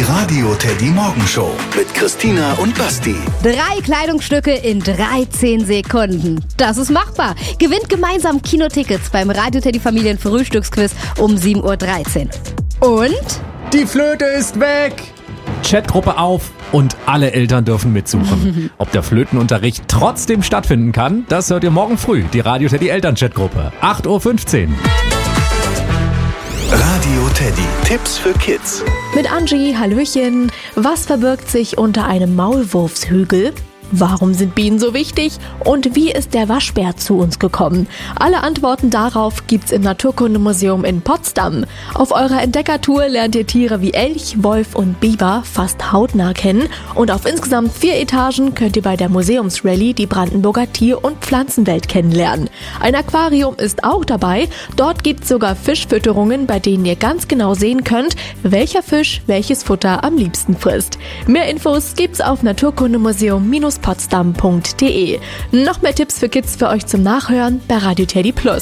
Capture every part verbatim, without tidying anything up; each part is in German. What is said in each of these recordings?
Radio Teddy Morgenshow mit Christina und Basti. Drei Kleidungsstücke in dreizehn Sekunden. Das ist machbar. Gewinnt gemeinsam Kinotickets beim Radio Teddy Familien Frühstücksquiz um sieben Uhr dreizehn. Und? Die Flöte ist weg! Chatgruppe auf und alle Eltern dürfen mitsuchen. Ob der Flötenunterricht trotzdem stattfinden kann, das hört ihr morgen früh. Die Radio Teddy Eltern-Chatgruppe. acht Uhr fünfzehn. Radio Teddy. Tipps für Kids. Mit Angie, Hallöchen. Was verbirgt sich unter einem Maulwurfshügel? Warum sind Bienen so wichtig? Und wie ist der Waschbär zu uns gekommen? Alle Antworten darauf gibt's im Naturkundemuseum in Potsdam. Auf eurer Entdeckertour lernt ihr Tiere wie Elch, Wolf und Biber fast hautnah kennen. Und auf insgesamt vier Etagen könnt ihr bei der Museumsrallye die Brandenburger Tier- und Pflanzenwelt kennenlernen. Ein Aquarium ist auch dabei. Dort gibt's sogar Fischfütterungen, bei denen ihr ganz genau sehen könnt, welcher Fisch welches Futter am liebsten frisst. Mehr Infos gibt's auf naturkundemuseum potsdam punkt de. Noch mehr Tipps für Kids für euch zum Nachhören bei Radio Teddy Plus.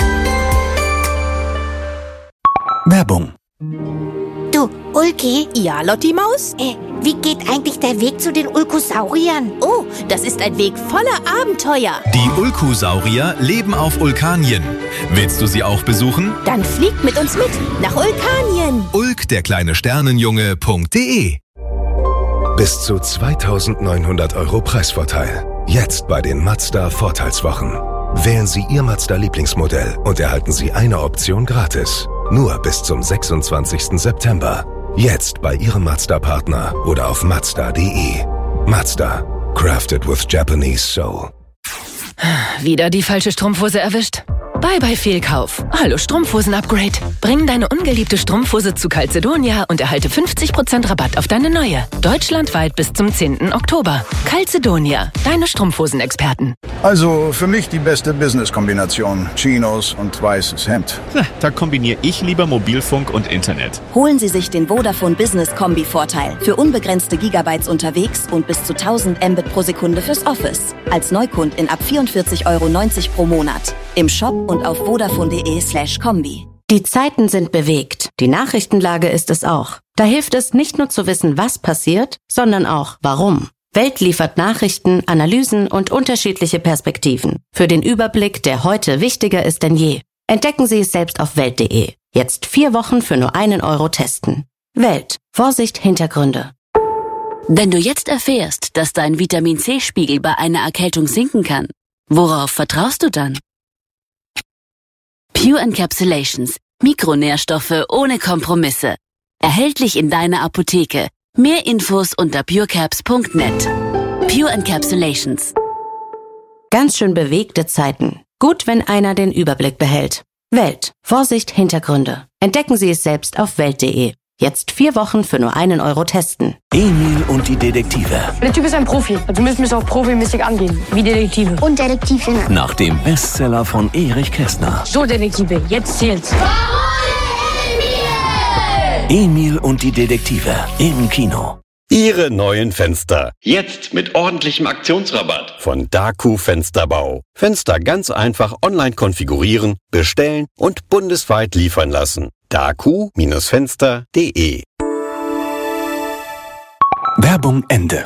Werbung. Du, Ulki? Ja, Lotti Maus? Äh, wie geht eigentlich der Weg zu den Ulkosauriern? Oh, das ist ein Weg voller Abenteuer. Die Ulkosaurier leben auf Ulkanien. Willst du sie auch besuchen? Dann fliegt mit uns mit nach Ulkanien. Ulk, der kleine Sternenjunge.de. Bis zu zweitausendneunhundert Euro Preisvorteil. Jetzt bei den Mazda Vorteilswochen. Wählen Sie Ihr Mazda-Lieblingsmodell und erhalten Sie eine Option gratis. Nur bis zum sechsundzwanzigsten September. Jetzt bei Ihrem Mazda-Partner oder auf mazda punkt de. Mazda. Crafted with Japanese soul. Wieder die falsche Strumpfhose erwischt? Bye bye Fehlkauf. Hallo Strumpfhosen-Upgrade. Bring deine ungeliebte Strumpfhose zu Calzedonia und erhalte fünfzig Prozent Rabatt auf deine neue. Deutschlandweit bis zum zehnten Oktober. Calzedonia, deine Strumpfhosen-Experten. Also für mich die beste Business-Kombination. Chinos und weißes Hemd. Na, da kombiniere ich lieber Mobilfunk und Internet. Holen Sie sich den Vodafone Business Kombi-Vorteil. Für unbegrenzte Gigabytes unterwegs und bis zu tausend Mbit pro Sekunde fürs Office. Als Neukundin ab vierundvierzig Euro neunzig pro Monat. Im Shop und auf vodafone punkt de slash kombi. Die Zeiten sind bewegt. Die Nachrichtenlage ist es auch. Da hilft es nicht nur zu wissen, was passiert, sondern auch warum. Welt liefert Nachrichten, Analysen und unterschiedliche Perspektiven. Für den Überblick, der heute wichtiger ist denn je. Entdecken Sie es selbst auf welt punkt de. Jetzt vier Wochen für nur einen Euro testen. Welt. Vorsicht, Hintergründe. Wenn du jetzt erfährst, dass dein Vitamin-C-Spiegel bei einer Erkältung sinken kann, worauf vertraust du dann? Pure Encapsulations. Mikronährstoffe ohne Kompromisse. Erhältlich in deiner Apotheke. Mehr Infos unter purecaps punkt net. Pure Encapsulations. Ganz schön bewegte Zeiten. Gut, wenn einer den Überblick behält. Welt. Vorsicht, Hintergründe. Entdecken Sie es selbst auf welt punkt de. Jetzt vier Wochen für nur einen Euro testen. Emil und die Detektive. Der Typ ist ein Profi. Also müssen wir es auch profimäßig angehen. Wie Detektive. Und Detektivin. Nach dem Bestseller von Erich Kästner. So, Detektive, jetzt zählt's. Emil und die Detektive im Kino. Ihre neuen Fenster. Jetzt mit ordentlichem Aktionsrabatt. Von Daku Fensterbau. Fenster ganz einfach online konfigurieren, bestellen und bundesweit liefern lassen. daku Fenster punkt de. Werbung Ende.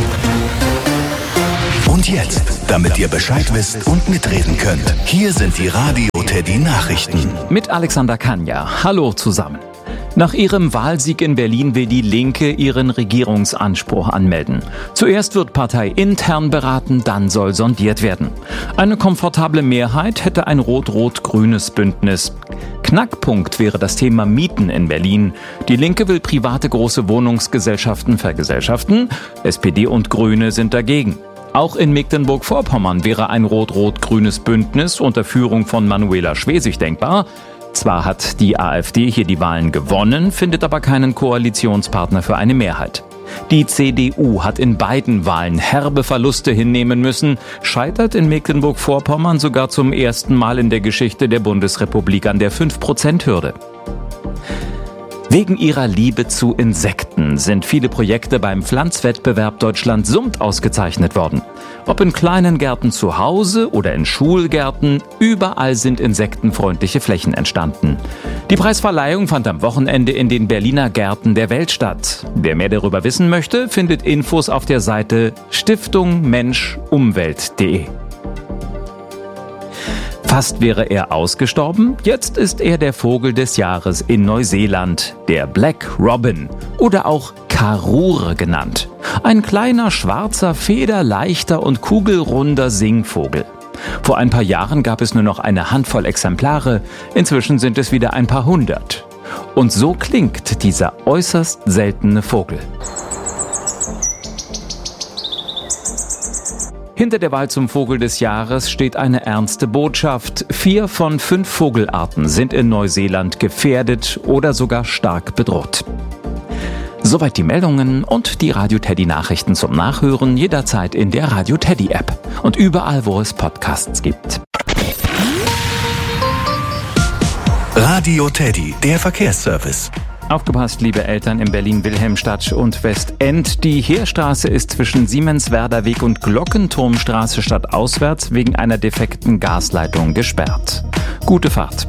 Und jetzt, damit ihr Bescheid wisst und mitreden könnt, hier sind die Radio Teddy Nachrichten. Mit Alexander Kanja. Hallo zusammen. Nach ihrem Wahlsieg in Berlin will die Linke ihren Regierungsanspruch anmelden. Zuerst wird parteiintern beraten, dann soll sondiert werden. Eine komfortable Mehrheit hätte ein rot-rot-grünes Bündnis. Knackpunkt wäre das Thema Mieten in Berlin. Die Linke will private große Wohnungsgesellschaften vergesellschaften. S P D und Grüne sind dagegen. Auch in Mecklenburg-Vorpommern wäre ein rot-rot-grünes Bündnis unter Führung von Manuela Schwesig denkbar. Zwar hat die AfD hier die Wahlen gewonnen, findet aber keinen Koalitionspartner für eine Mehrheit. Die C D U hat in beiden Wahlen herbe Verluste hinnehmen müssen, scheitert in Mecklenburg-Vorpommern sogar zum ersten Mal in der Geschichte der Bundesrepublik an der fünf Prozent Hürde. Wegen ihrer Liebe zu Insekten sind viele Projekte beim Pflanzwettbewerb Deutschland summt ausgezeichnet worden. Ob in kleinen Gärten zu Hause oder in Schulgärten, überall sind insektenfreundliche Flächen entstanden. Die Preisverleihung fand am Wochenende in den Berliner Gärten der Welt statt. Wer mehr darüber wissen möchte, findet Infos auf der Seite stiftung mensch umwelt punkt de. Fast wäre er ausgestorben, jetzt ist er der Vogel des Jahres in Neuseeland, der Black Robin oder auch Karure genannt. Ein kleiner, schwarzer, federleichter und kugelrunder Singvogel. Vor ein paar Jahren gab es nur noch eine Handvoll Exemplare, inzwischen sind es wieder ein paar hundert. Und so klingt dieser äußerst seltene Vogel. Hinter der Wahl zum Vogel des Jahres steht eine ernste Botschaft. Vier von fünf Vogelarten sind in Neuseeland gefährdet oder sogar stark bedroht. Soweit die Meldungen und die Radio Teddy Nachrichten zum Nachhören jederzeit in der Radio Teddy App und überall, wo es Podcasts gibt. Radio Teddy, der Verkehrsservice. Aufgepasst, liebe Eltern in Berlin-Wilhelmstadt und Westend. Die Heerstraße ist zwischen Siemenswerder Weg und Glockenturmstraße stadtauswärts wegen einer defekten Gasleitung gesperrt. Gute Fahrt.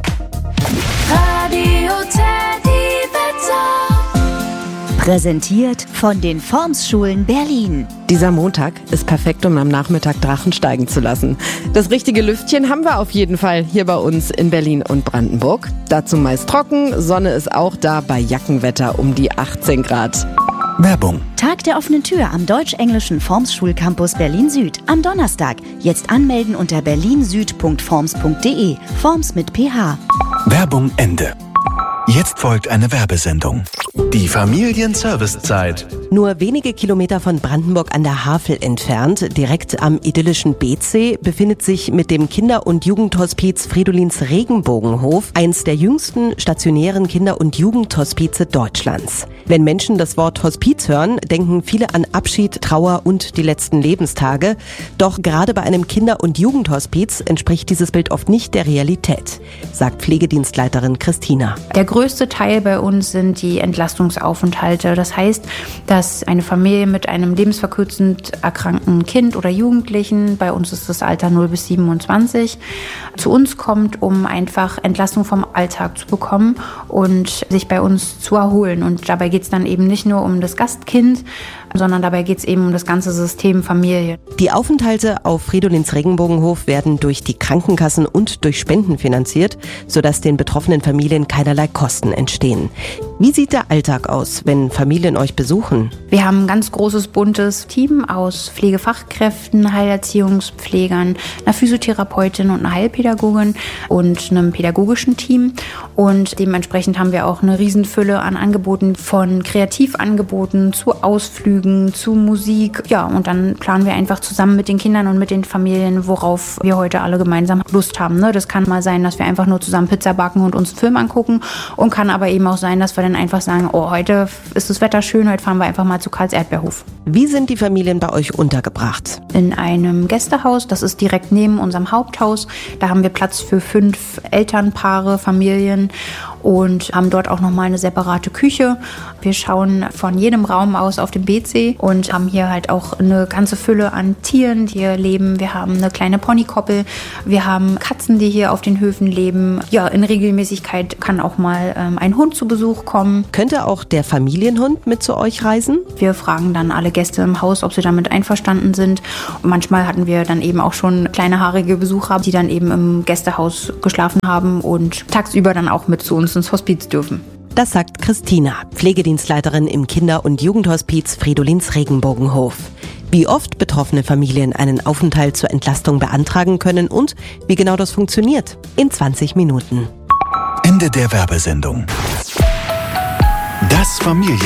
Radio Teddy Wetter. Präsentiert von den Formsschulen Berlin. Dieser Montag ist perfekt, um am Nachmittag Drachen steigen zu lassen. Das richtige Lüftchen haben wir auf jeden Fall hier bei uns in Berlin und Brandenburg. Dazu meist trocken, Sonne ist auch da bei Jackenwetter um die achtzehn Grad. Werbung. Tag der offenen Tür am deutsch-englischen Formsschulcampus Berlin-Süd am Donnerstag. Jetzt anmelden unter berlinsüd punkt forms punkt de. Forms mit P H. Werbung Ende. Jetzt folgt eine Werbesendung. Die Familienservicezeit. Nur wenige Kilometer von Brandenburg an der Havel entfernt, direkt am idyllischen Beetzsee, befindet sich mit dem Kinder- und Jugendhospiz Fridolins Regenbogenhof eins der jüngsten stationären Kinder- und Jugendhospize Deutschlands. Wenn Menschen das Wort Hospiz hören, denken viele an Abschied, Trauer und die letzten Lebenstage. Doch gerade bei einem Kinder- und Jugendhospiz entspricht dieses Bild oft nicht der Realität, sagt Pflegedienstleiterin Christina. Der größte Teil bei uns sind die Entlastungsaufenthalte. Das heißt, dass eine Familie mit einem lebensverkürzend erkrankten Kind oder Jugendlichen, bei uns ist das Alter null bis siebenundzwanzig, zu uns kommt, um einfach Entlastung vom Alltag zu bekommen und sich bei uns zu erholen. Und dabei geht es dann eben nicht nur um das Gastkind, sondern dabei geht es eben um das ganze System Familie. Die Aufenthalte auf Fridolins Regenbogenhof werden durch die Krankenkassen und durch Spenden finanziert, sodass den betroffenen Familien keinerlei Kosten entstehen. Wie sieht der Alltag aus, wenn Familien euch besuchen? Wir haben ein ganz großes, buntes Team aus Pflegefachkräften, Heilerziehungspflegern, einer Physiotherapeutin und einer Heilpädagogin und einem pädagogischen Team. Und dementsprechend haben wir auch eine Riesenfülle an Angeboten, von Kreativangeboten zu Ausflügen, zu Musik. Ja, und dann planen wir einfach zusammen mit den Kindern und mit den Familien, worauf wir heute alle gemeinsam Lust haben. Ne? Das kann mal sein, dass wir einfach nur zusammen Pizza backen und uns einen Film angucken, und kann aber eben auch sein, dass wir dann einfach sagen, oh, heute ist das Wetter schön, heute fahren wir einfach mal zu Karls Erdbeerhof. Wie sind die Familien bei euch untergebracht? In einem Gästehaus, das ist direkt neben unserem Haupthaus. Da haben wir Platz für fünf Elternpaare, Familien, und haben dort auch nochmal eine separate Küche. Wir schauen von jedem Raum aus auf den Beetzsee und haben hier halt auch eine ganze Fülle an Tieren, die hier leben. Wir haben eine kleine Ponykoppel, wir haben Katzen, die hier auf den Höfen leben. Ja, in Regelmäßigkeit kann auch mal ähm, ein Hund zu Besuch kommen. Könnte auch der Familienhund mit zu euch reisen? Wir fragen dann alle Gäste im Haus, ob sie damit einverstanden sind. Und manchmal hatten wir dann eben auch schon kleine haarige Besucher, die dann eben im Gästehaus geschlafen haben und tagsüber dann auch mit zu uns ins Hospiz dürfen. Das sagt Christina, Pflegedienstleiterin im Kinder- und Jugendhospiz Fridolins Regenbogenhof. Wie oft betroffene Familien einen Aufenthalt zur Entlastung beantragen können und wie genau das funktioniert, in zwanzig Minuten. Ende der Werbesendung. Das Familien